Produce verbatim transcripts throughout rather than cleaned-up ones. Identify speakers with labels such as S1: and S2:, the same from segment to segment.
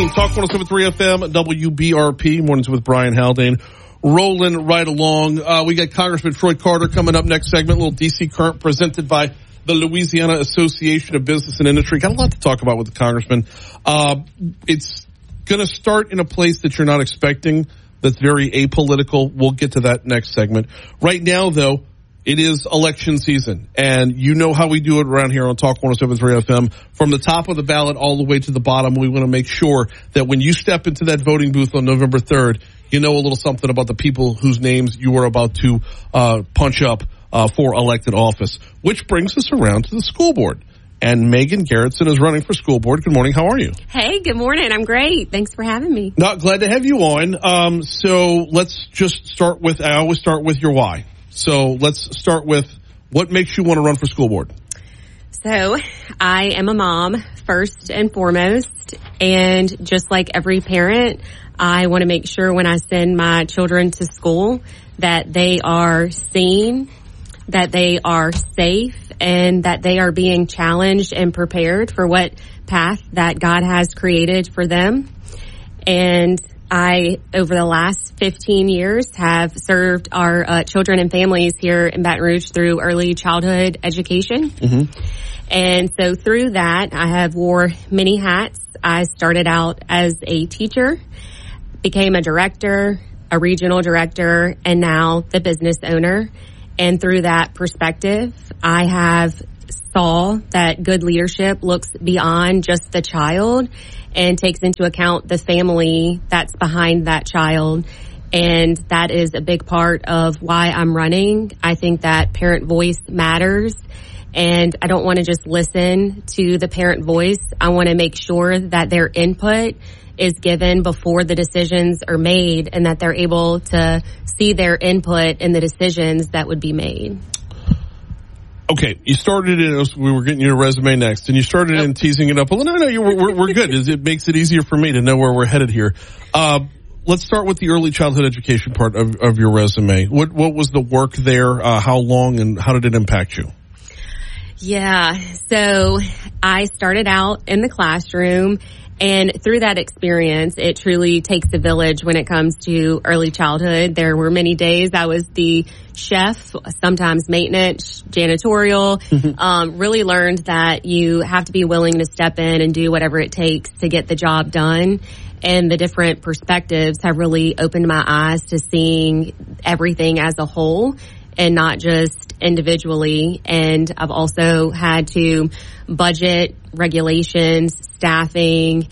S1: Talk one oh seven point three F M, W B R P, Mornings with Brian Haldane. Rolling right along. Uh, we got Congressman Troy Carter coming up next segment. A little D C Current presented by the Louisiana Association of Business and Industry. Got a lot to talk about with the Congressman. Uh, it's going to start in a place that you're not expecting, that's very apolitical. We'll get to that next segment. Right now, though, it is election season, and you know how we do it around here on Talk one oh seven point three F M. From the top of the ballot all the way to the bottom, we want to make sure that when you step into that voting booth on November third, you know a little something about the people whose names you are about to uh punch up uh for elected office. Which brings us around to the school board. And Megan Garretson is running for school board. Good morning. How are you?
S2: Hey, good morning. I'm great. Thanks for having me.
S1: Not glad to have you on. Um, so let's just start with, I always start with your why. So let's start with what makes you want to run for school board?
S2: So I am a mom first and foremost, and just like every parent, I want to make sure when I send my children to school that they are seen, that they are safe, and that they are being challenged and prepared for what path that God has created for them. And I, over the last fifteen years, have served our uh, children and families here in Baton Rouge through early childhood education. Mm-hmm. And so through that, I have wore many hats. I started out as a teacher, became a director, a regional director, and now the business owner. And through that perspective, I have saw that good leadership looks beyond just the child and takes into account the family that's behind that child. And that is a big part of why I'm running. I think that parent voice matters. And I don't want to just listen to the parent voice. I want to make sure that their input is given before the decisions are made and that they're able to see their input in the decisions that would be made.
S1: Okay, you started in, we were getting your resume next, and you started yep. in teasing it up. Well, no, no, you, we're, we're good. It makes it easier for me to know where we're headed here. Uh, let's start with the early childhood education part of, of your resume. What, what was the work there? Uh, how long and how did it impact you?
S2: Yeah, so I started out in the classroom. And through that experience, it truly takes a village when it comes to early childhood. There were many days I was the chef, sometimes maintenance, janitorial, mm-hmm. um, really learned that you have to be willing to step in and do whatever it takes to get the job done. And the different perspectives have really opened my eyes to seeing everything as a whole and not just individually. And I've also had to budget, regulations, staffing,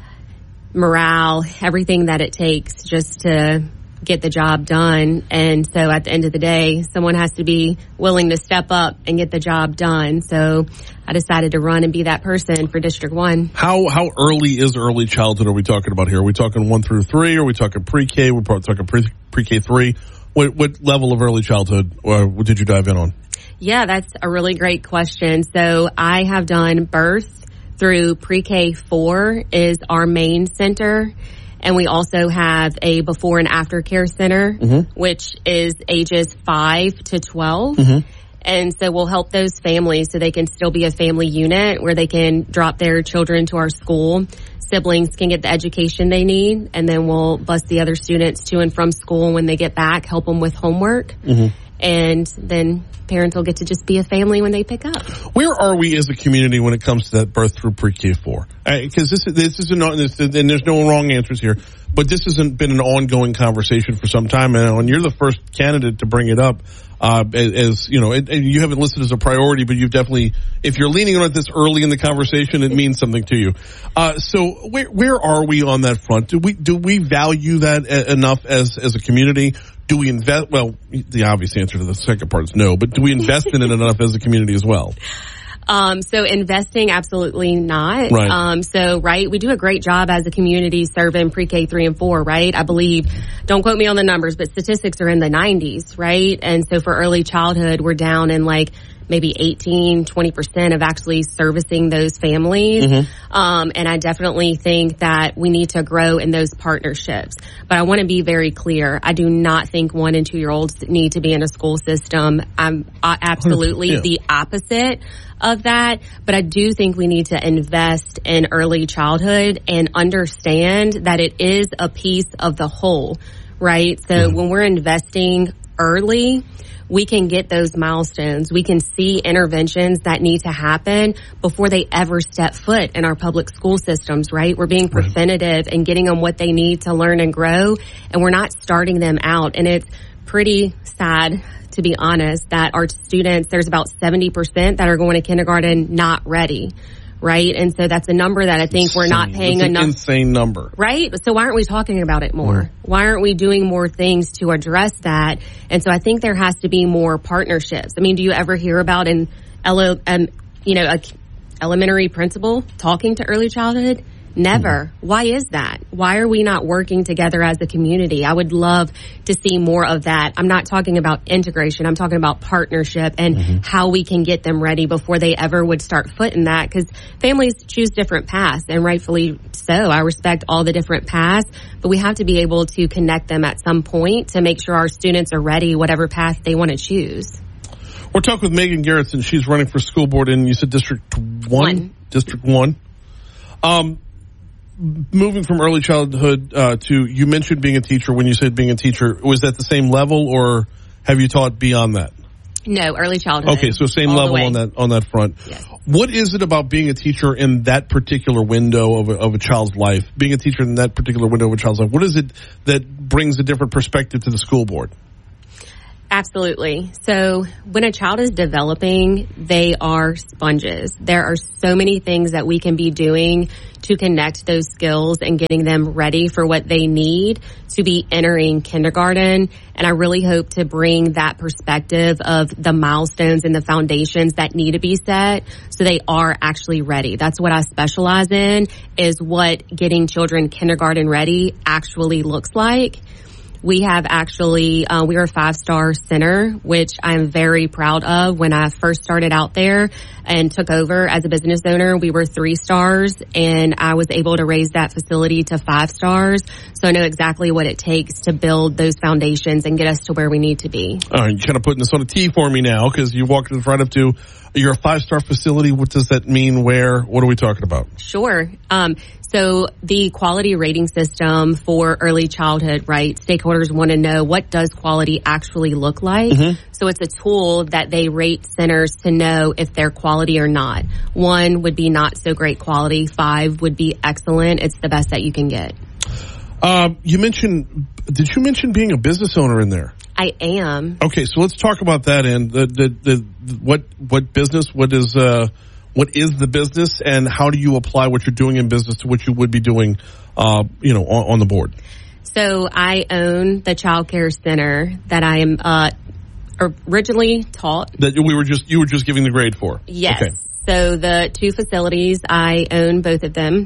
S2: morale, everything that it takes just to get the job done. And so at the end of the day, someone has to be willing to step up and get the job done. So I decided to run and be that person for District one. How
S1: how early is early childhood are we talking about here? Are we talking one through three? Are we talking pre-K? We're talking pre, pre-K three? What, what level of early childhood uh, did you dive in on?
S2: Yeah, that's a really great question. So I have done birth through pre-K four is our main center. And we also have a before and after care center, mm-hmm. which is ages five to twelve. Mm-hmm. And so we'll help those families so they can still be a family unit where they can drop their children to our school. Siblings can get the education they need, and then we'll bus the other students to and from school when they get back, help them with homework. Mm-hmm. And then parents will get to just be a family when they pick up.
S1: Where are we as a community when it comes to that birth through pre-K four? Because this, this is not, this, and there's no wrong answers here, but this hasn't been an ongoing conversation for some time now, and you're the first candidate to bring it up. Uh, as, you know, and, and you haven't listed as a priority, but you've definitely, if you're leaning on it this early in the conversation, it means something to you. Uh, so where, where are we on that front? Do we, do we value that a, enough as, as a community? Do we invest, well, the obvious answer to the second part is no, but do we invest in it enough as a community as well?
S2: Um, so investing, absolutely not.
S1: Right.
S2: Um, so, right, we do a great job as a community serving pre-K three and four, right? I believe, don't quote me on the numbers, but statistics are in the nineties, right? And so for early childhood, we're down in like maybe eighteen, twenty percent of actually servicing those families. Mm-hmm. Um, and I definitely think that we need to grow in those partnerships. But I want to be very clear. I do not think one and two year olds need to be in a school system. I'm uh, absolutely yeah. the opposite of that. But I do think we need to invest in early childhood and understand that it is a piece of the whole, right? So mm-hmm. when we're investing early, we can get those milestones. We can see interventions that need to happen before they ever step foot in our public school systems, right? We're being preventative and getting them what they need to learn and grow, and we're not starting them out. And it's pretty sad, to be honest, that our students, there's about seventy percent that are going to kindergarten not ready. Right. And so that's a number that I think insane. We're not paying
S1: that's
S2: enough.
S1: An insane number.
S2: Right. So why aren't we talking about it more? Mm. Why aren't we doing more things to address that? And so I think there has to be more partnerships. I mean, do you ever hear about an, ele- um, you know, a elementary principal talking to early childhood? Never. Mm-hmm. Why is that? Why are we not working together as a community? I would love to see more of that. I'm not talking about integration. I'm talking about partnership and mm-hmm. how we can get them ready before they ever would start foot in that, because families choose different paths, and rightfully so. I respect all the different paths, but we have to be able to connect them at some point to make sure our students are ready, whatever path they want to choose.
S1: We're talking with Megan Garretson. She's running for school board in, you said, District one?
S2: One.
S1: District one. Um, moving from early childhood uh, to, you mentioned being a teacher. When you said being a teacher, was that the same level, or have you taught beyond that?
S2: No, early childhood.
S1: Okay, so same level on that on that front.
S2: Yes.
S1: What is it about being a teacher in that particular window of a, of a child's life? Being a teacher in that particular window of a child's life, what is it that brings a different perspective to the school board?
S2: Absolutely. So when a child is developing, they are sponges. There are so many things that we can be doing to connect those skills and getting them ready for what they need to be entering kindergarten. And I really hope to bring that perspective of the milestones and the foundations that need to be set so they are actually ready. That's what I specialize in, is what getting children kindergarten ready actually looks like. We have actually, uh, we are a five-star center, which I'm very proud of. When I first started out there and took over as a business owner, we were three stars, and I was able to raise that facility to five stars. So I know exactly what it takes to build those foundations and get us to where we need to be.
S1: All right, you're kind of putting this on a tee for me now, because you walked right up to, you're a five-star facility. What does that mean? Where? What are we talking about?
S2: Sure. Um, So the quality rating system for early childhood, right? Stakeholders want to know, what does quality actually look like? Mm-hmm. So it's a tool that they rate centers to know if they're quality or not. One would be not so great quality. Five would be excellent. It's the best that you can get.
S1: Um, you mentioned, did you mention being a business owner in there?
S2: I am.
S1: Okay, so let's talk about that. And the, the, the, what, what business, what is, uh, What is the business, and how do you apply what you're doing in business to what you would be doing, uh, you know, on, on the board?
S2: So I own the child care center that I am uh, originally taught.
S1: That we were just you were just giving the grade for.
S2: Yes.
S1: Okay.
S2: So the two facilities, I own both of them.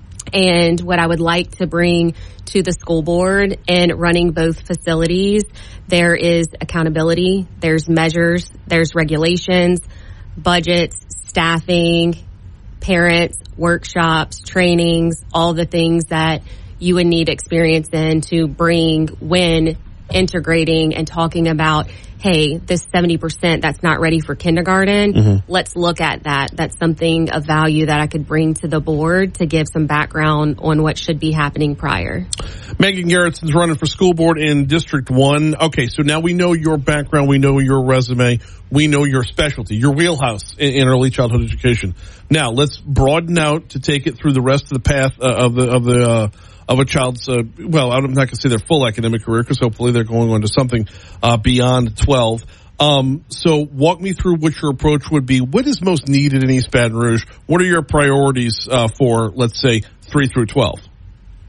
S2: And what I would like to bring to the school board in running both facilities, there is accountability, there's measures, there's regulations, budgets, staffing, parents, workshops, trainings, all the things that you would need experience in to bring when integrating and talking about, hey, this seventy percent that's not ready for kindergarten, mm-hmm. let's look at that. That's something of value that I could bring to the board to give some background on what should be happening prior.
S1: Megan Garretson's running for school board in District one. Okay, so now we know your background, we know your resume, we know your specialty, your wheelhouse in, in early childhood education. Now, let's broaden out to take it through the rest of the path uh, of the of the uh, of a child's, uh, well, I'm not going to say their full academic career, because hopefully they're going on to something uh, beyond twelve. Um, so walk me through what your approach would be. What is most needed in East Baton Rouge? What are your priorities uh, for, let's say, three through twelve?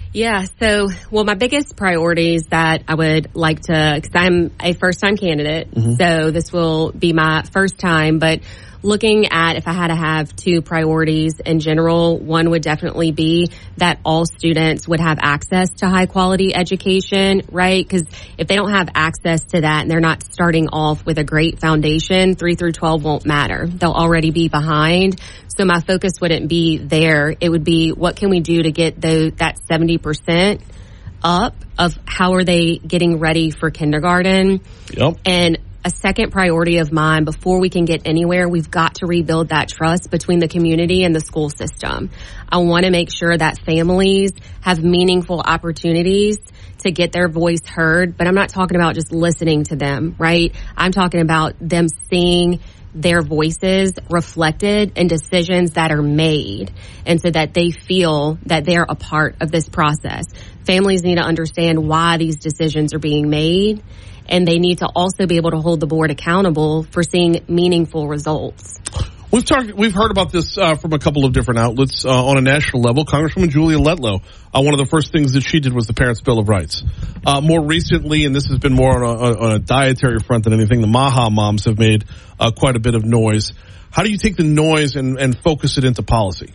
S2: Yeah, so, well, my biggest priorities that I would like to, because I'm a first-time candidate, mm-hmm. so this will be my first time, but looking at if I had to have two priorities in general, one would definitely be that all students would have access to high-quality education, right? Because if they don't have access to that and they're not starting off with a great foundation, three through twelve won't matter. They'll already be behind. So my focus wouldn't be there. It would be what can we do to get the, that seventy percent up of how are they getting ready for kindergarten.
S1: Yep.
S2: And a second priority of mine, before we can get anywhere, we've got to rebuild that trust between the community and the school system. I want to make sure that families have meaningful opportunities to get their voice heard, but I'm not talking about just listening to them, right? I'm talking about them seeing their voices reflected in decisions that are made, and so that they feel that they're a part of this process. Families need to understand why these decisions are being made, and they need to also be able to hold the board accountable for seeing meaningful results.
S1: We've talked, we've heard about this uh, from a couple of different outlets uh, on a national level. Congresswoman Julia Letlow, uh, one of the first things that she did was the Parents' Bill of Rights. Uh, more recently, and this has been more on a, on a dietary front than anything, the Maha moms have made uh, quite a bit of noise. How do you take the noise and, and focus it into policy?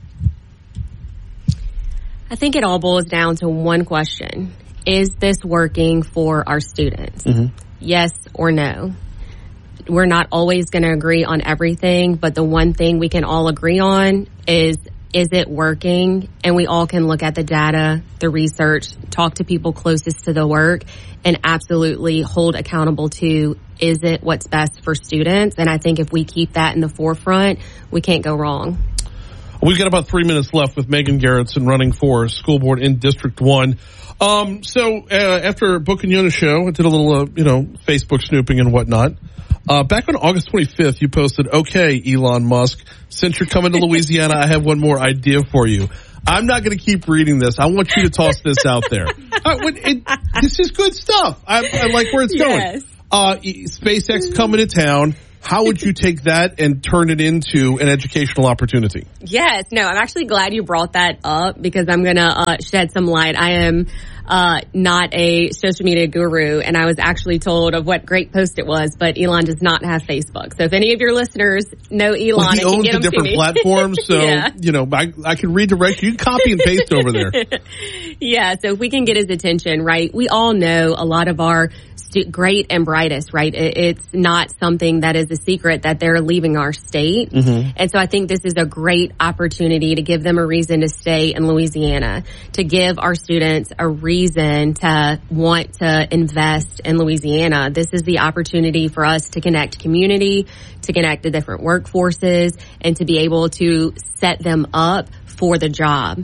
S2: I think it all boils down to one question. Is this working for our students? Mm-hmm. Yes or no? We're not always going to agree on everything, but the one thing we can all agree on is, is it working? And we all can look at the data, the research, talk to people closest to the work, and absolutely hold accountable to, is it what's best for students? And I think if we keep that in the forefront, we can't go wrong.
S1: We've got about three minutes left with Megan Garretson running for school board in District one. Um, so uh, after Book and Yona show, I did a little, uh, you know, Facebook snooping and whatnot. Uh, back on August twenty-fifth, you posted, okay, Elon Musk, since you're coming to Louisiana, I have one more idea for you. I'm not going to keep reading this. I want you to toss this out there. Uh, it, this is good stuff. I, I like where it's
S2: yes.
S1: going. Uh, SpaceX coming to town. How would you take that and turn it into an educational opportunity?
S2: Yes. No, I'm actually glad you brought that up because I'm going to uh, shed some light. I am uh, not a social media guru, and I was actually told of what great post it was, but Elon does not have Facebook. So if any of your listeners know Elon,
S1: well, he
S2: and
S1: owns
S2: can get
S1: the different platforms, so,
S2: yeah.
S1: you know, I, I can redirect you. You can copy and paste over there.
S2: Yeah, so if we can get his attention, right, we all know a lot of our great and brightest, right? It's not something that is a secret that they're leaving our state. Mm-hmm. And so I think this is a great opportunity to give them a reason to stay in Louisiana, to give our students a reason to want to invest in Louisiana. This is the opportunity for us to connect community, to connect the different workforces, and to be able to set them up for the job.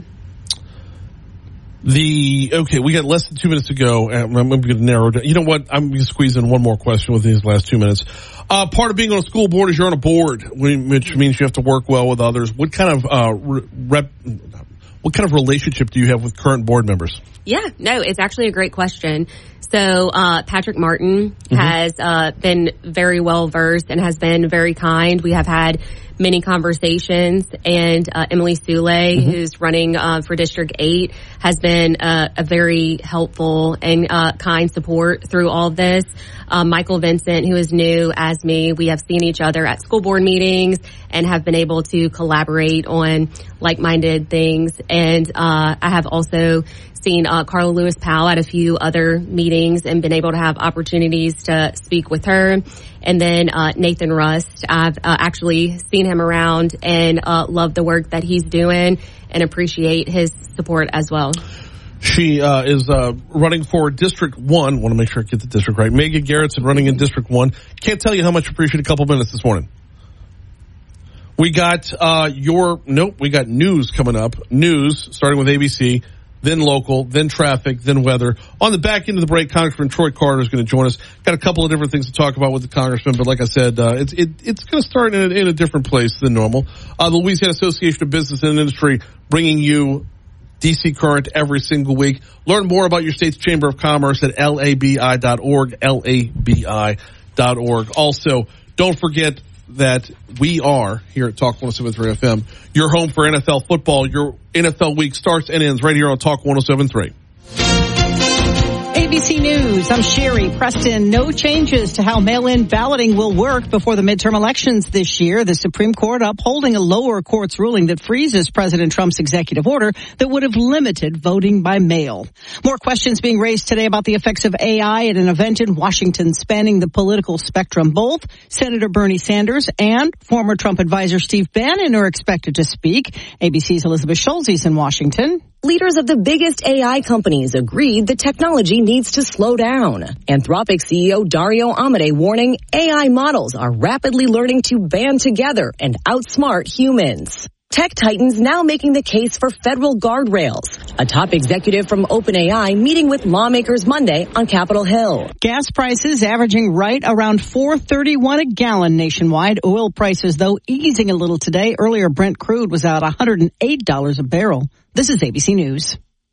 S1: The okay, we got less than two minutes to go. I'm going to narrow down. You know what? I'm going to squeeze in one more question within these last two minutes. Uh, part of being on a school board is you're on a board, which means you have to work well with others. What kind of uh, rep? What kind of relationship do you have with current board members?
S2: Yeah, no, it's actually a great question. So uh, Patrick Martin mm-hmm. has uh, been very well versed and has been very kind. We have had many conversations, and uh, Emily Sule, mm-hmm. who's running uh, for District eight, has been uh, a very helpful and uh, kind support through all of this. Uh, Michael Vincent, who is new as me, we have seen each other at school board meetings and have been able to collaborate on like-minded things. And uh, I have also seen uh, Carla Lewis Powell at a few other meetings and been able to have opportunities to speak with her. And then uh, Nathan Rust, I've uh, actually seen him around and uh, love the work that he's doing and appreciate his support as well.
S1: She uh, is uh, running for District one. Want to make sure I get the district right. Megan Garretson running in District one. Can't tell you how much I appreciate a couple minutes this morning. We got uh, your, nope, we got news coming up. News, starting with A B C, then local, then traffic, then weather. On the back end of the break, Congressman Troy Carter is going to join us. Got a couple of different things to talk about with the congressman, but like I said, uh, it's it, it's going to start in a, in a different place than normal. Uh, the Louisiana Association of Business and Industry bringing you D C Current every single week. Learn more about your state's Chamber of Commerce at L A B I dot org, L A B I dot org. Also, don't forget, that we are here at Talk one oh seven point three F M, your home for N F L football. Your N F L week starts and ends right here on Talk one oh seven point three.
S3: A B C News, I'm Sherry Preston. No changes to how mail-in balloting will work before the midterm elections this year. The Supreme Court upholding a lower court's ruling that freezes President Trump's executive order that would have limited voting by mail. More questions being raised today about the effects of A I at an event in Washington spanning the political spectrum. Both Senator Bernie Sanders and former Trump advisor Steve Bannon are expected to speak. A B C's Elizabeth Schulze is in Washington.
S4: Leaders of the biggest A I companies agreed the technology needs to slow down. Anthropic C E O Dario Amodei warning A I models are rapidly learning to band together and outsmart humans. Tech titans now making the case for federal guardrails. A top executive from OpenAI meeting with lawmakers Monday on Capitol Hill.
S3: Gas prices averaging right around four thirty-one a gallon nationwide. Oil prices, though, easing a little today. Earlier, Brent crude was at one hundred eight dollars a barrel. This is A B C News.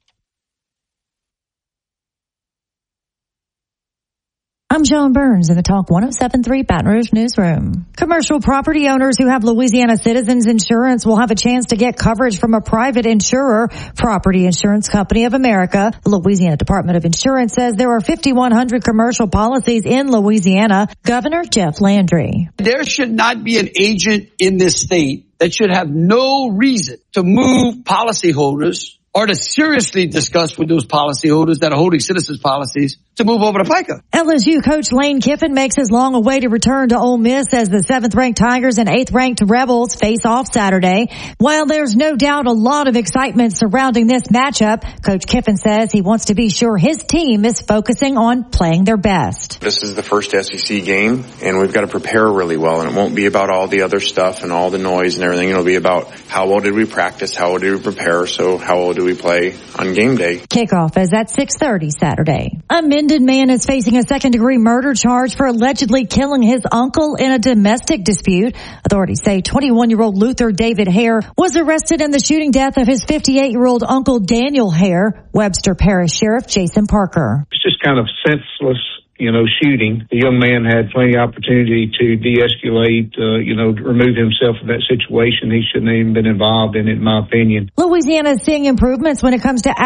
S5: I'm Joan Burns in the Talk one oh seven point three Baton Rouge Newsroom. Commercial property owners who have Louisiana Citizens Insurance will have a chance to get coverage from a private insurer, Property Insurance Company of America. The Louisiana Department of Insurance says there are fifty-one hundred commercial policies in Louisiana. Governor Jeff Landry.
S6: There should not be an agent in this state that should have no reason to move policyholders or to seriously discuss with those policyholders that are holding citizens' policies to move over to FICA.
S5: L S U coach Lane Kiffin makes his long-awaited return to Ole Miss as the seventh-ranked Tigers and eighth-ranked Rebels face off Saturday. While there's no doubt a lot of excitement surrounding this matchup, Coach Kiffin says he wants to be sure his team is focusing on playing their best.
S7: This is the first S E C game, and we've got to prepare really well, and it won't be about all the other stuff and all the noise and everything. It'll be about how well did we practice, how well did we prepare, so how well do we play on game day.
S5: Kickoff is at six thirty Saturday. A Minden man is facing a second-degree murder charge for allegedly killing his uncle in a domestic dispute. Authorities say twenty-one-year-old Luther David Hare was arrested in the shooting death of his fifty-eight-year-old uncle Daniel Hare. Webster Parish Sheriff Jason Parker.
S8: It's just kind of senseless, you know, shooting. The young man had plenty of opportunity to de-escalate, uh, you know, remove himself from that situation. He shouldn't have even been involved in it, in my opinion.
S5: Louisiana is seeing improvements when it comes to